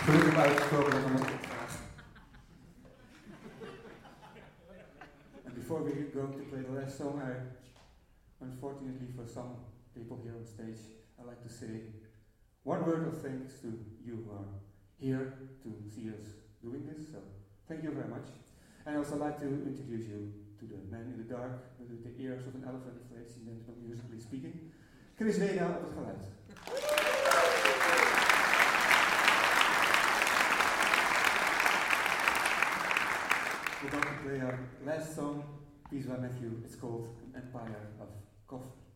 Gelukkig uitgesproken van het graag. And before we go to play the last song, unfortunately for some people here on stage, I'd like to say one word of thanks to you who are here to see us doing this. So thank you very much. And I also like to introduce you to the man in the dark with the ears of an elephant, ladies and gentlemen, musically speaking. Chris Reda op het geluid. We're going to play our last song, piece by Matthew. It's called Empire of Coffee.